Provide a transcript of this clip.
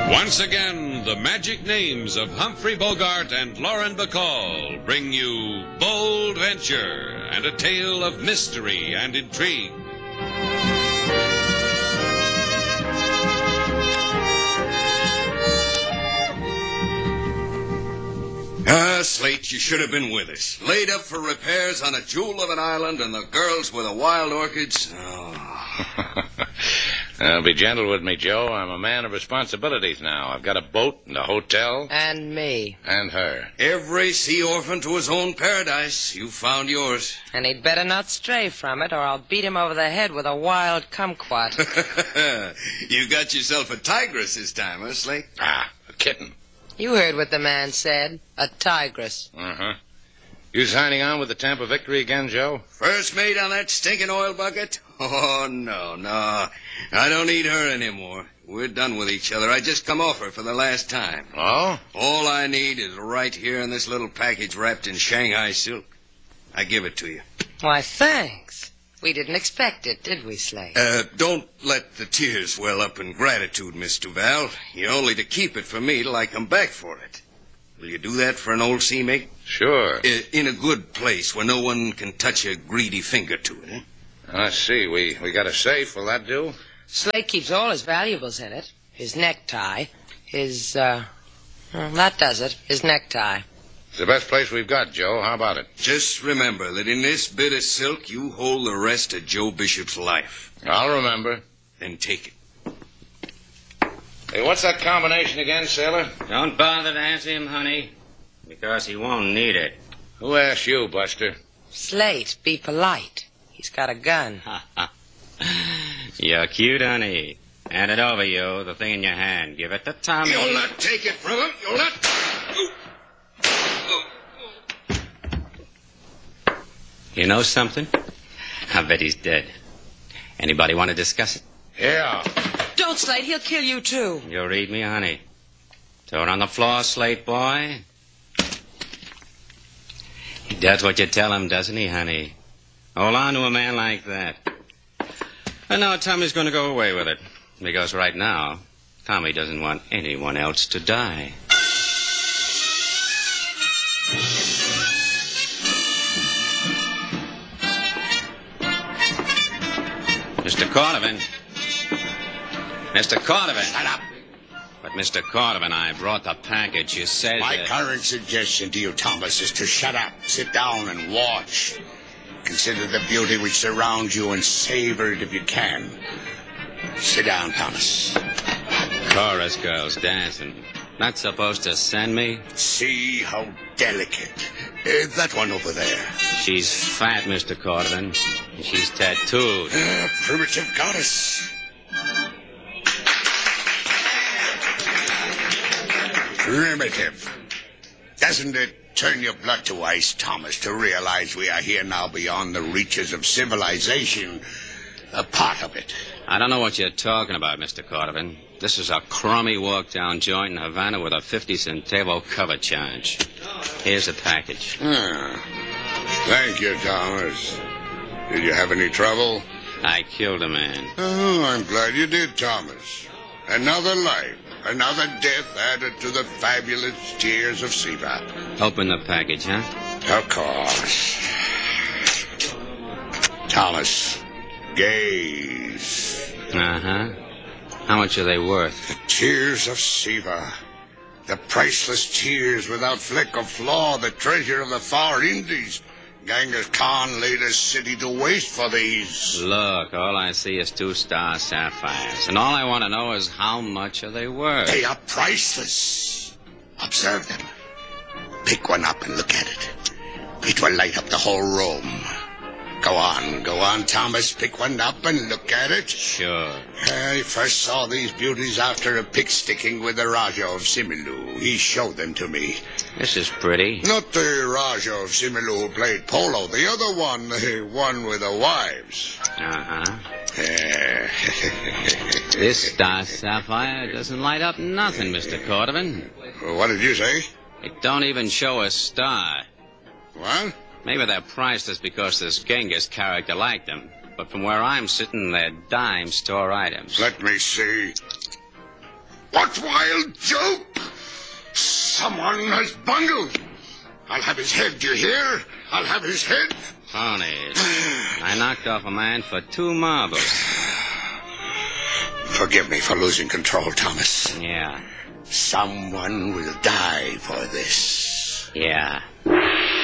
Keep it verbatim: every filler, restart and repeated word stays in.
Once again, the magic names of Humphrey Bogart and Lauren Bacall bring you Bold Venture and a tale of mystery and intrigue. Ah, Slate, you should have been with us. Laid up for repairs on a jewel of an island and the girls with the wild orchids. Oh. Uh, be gentle with me, Joe. I'm a man of responsibilities now. I've got a boat and a hotel. And me. And her. Every sea orphan to his own paradise. You found yours. And he'd better not stray from it, or I'll beat him over the head with a wild kumquat. You got yourself a tigress this time, huh, Slate? Ah, a kitten. You heard what the man said. A tigress. Uh-huh. You signing on with the Tampa Victory again, Joe? First mate on that stinking oil bucket? Oh, no, no. I don't need her anymore. We're done with each other. I just come off her for the last time. Oh? All I need is right here in this little package wrapped in Shanghai silk. I give it to you. Why, thanks. We didn't expect it, did we, Slate? Uh, don't let the tears well up in gratitude, Miss Duval. You're only to keep it for me till I come back for it. Will you do that for an old sea mate? Sure. Uh, in a good place where no one can touch a greedy finger to it, eh? Let's see. We, we got a safe. Will that do? Slate keeps all his valuables in it. His necktie. His, uh... Well, that does it. His necktie. It's the best place we've got, Joe. How about it? Just remember that in this bit of silk, you hold the rest of Joe Bishop's life. I'll remember. Then take it. Hey, what's that combination again, sailor? Don't bother to answer him, honey, because he won't need it. Who asked you, Buster? Slate, be polite. He's got a gun. You're cute, honey. Hand it over, you, the thing in your hand. Give it to Tommy. You'll not take it from him. You'll not... You know something? I bet he's dead. Anybody want to discuss it? Yeah. Don't, Slate. He'll kill you, too. You read me, honey. Throw it on the floor, Slate boy. He does what you tell him, doesn't he, honey? Hold on to a man like that. And now Tommy's going to go away with it. Because right now, Tommy doesn't want anyone else to die. Mister Cordovan. Mister Cordovan. Shut up. But, Mister Cordovan, I brought the package. You said My that... current suggestion to you, Thomas, is to shut up, sit down, and watch. Consider the beauty which surrounds you and savor it if you can. Sit down, Thomas. Chorus girls dancing. Not supposed to send me? See how delicate. Uh, that one over there. She's fat, Mister Cordovan. And she's tattooed. Uh, primitive goddess. Primitive. Doesn't it turn your blood to ice, Thomas, to realize we are here now beyond the reaches of civilization? A part of it. I don't know what you're talking about, Mister Cordovan. This is a crummy walk-down joint in Havana with a fifty centavo cover charge. Here's the package. Ah. Thank you, Thomas. Did you have any trouble? I killed a man. Oh, I'm glad you did, Thomas. Another life, another death added to the fabulous tears of Siva. Open the package, huh? Of course. Thomas, gaze. Uh-huh. How much are they worth? The tears of Siva. The priceless tears without fleck or flaw, the treasure of the far Indies. Genghis Khan laid a city to waste for these. Look, all I see is two star sapphires. And all I want to know is how much are they worth? They are priceless. Observe them. Pick one up and look at it. It will light up the whole room. Go on, go on, Thomas. Pick one up and look at it. Sure. I first saw these beauties after a pick-sticking with the Raja of Similu. He showed them to me. This is pretty. Not the Raja of Similu who played polo. The other one, the one with the wives. Uh-huh. Eh. This star sapphire doesn't light up nothing, Mister Cordovan. What did you say? It don't even show a star. What? Maybe they're priceless because this Genghis character liked them. But from where I'm sitting, they're dime store items. Let me see. What wild joke? Someone has bungled. I'll have his head, do you hear? I'll have his head. Ponies. I knocked off a man for two marbles. Forgive me for losing control, Thomas. Yeah. Someone will die for this. Yeah.